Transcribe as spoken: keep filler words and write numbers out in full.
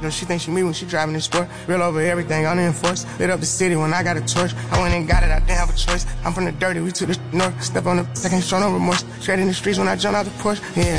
No, she thinks she me when she driving this sport. Real over everything, unenforced. Lit up the city when I got a torch. I went and got it, I didn't have a choice. I'm from the dirty, we took the north. Step on the, I can't show no remorse. Straight in the streets when I jump out the porch. Yeah.